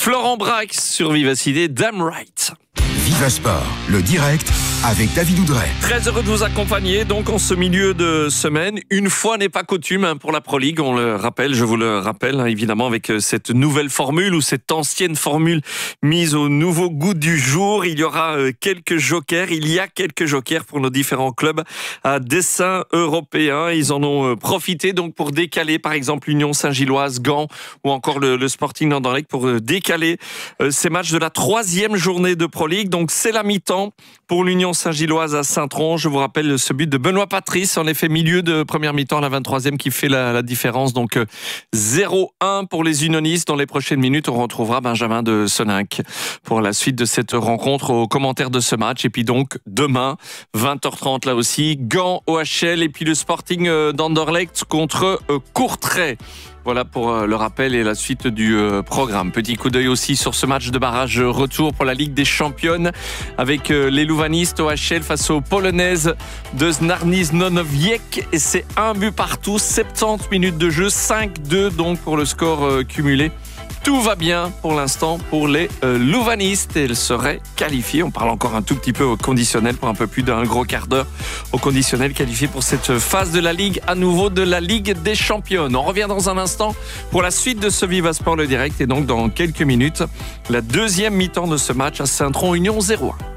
Florent Brax sur Vivacité, Damn Right. Viva Sport, le direct avec David Oudret. Très heureux de vous accompagner donc en ce milieu de semaine. Une fois n'est pas coutume pour la Pro League, on le rappelle, je vous le rappelle évidemment avec cette nouvelle formule ou cette ancienne formule mise au nouveau goût du jour. Il y aura quelques jokers, il y a quelques jokers pour nos différents clubs à dessein européen. Ils en ont profité donc pour décaler par exemple l'Union Saint-Gilloise, Gand ou encore le Sporting d'Anderlecht pour décaler ces matchs de la 3e journée de Pro League. Donc c'est la mi-temps pour l'Union Saint-Gilloise à Saint-Tron. Je vous rappelle ce but de Benoît Patrice, en effet milieu de première mi-temps, la 23e qui fait la différence. Donc 0-1 pour les unionistes. Dans les prochaines minutes, on retrouvera Benjamin de Soninck pour la suite de cette rencontre aux commentaires de ce match. Et puis donc demain, 20h30 là aussi, Gand, OHL et puis le Sporting d'Anderlecht contre Courtrai. Voilà pour le rappel et la suite du programme. Petit coup d'œil aussi sur ce match de barrage retour pour la Ligue des Championnes avec les Louvanistes OHL face aux Polonaises de Znarny-Nowiec. Et c'est un but partout, 70 minutes de jeu, 5-2 donc pour le score cumulé. Tout va bien pour l'instant pour les Louvanistes et elles seraient qualifiées. On parle encore un tout petit peu au conditionnel pour un peu plus d'un gros quart d'heure au conditionnel qualifié pour cette phase de la Ligue, à nouveau de la Ligue des Championnes. On revient dans un instant pour la suite de ce Viva Sport le direct et donc dans quelques minutes, la deuxième mi-temps de ce match à Saint-Tron Union 0-1.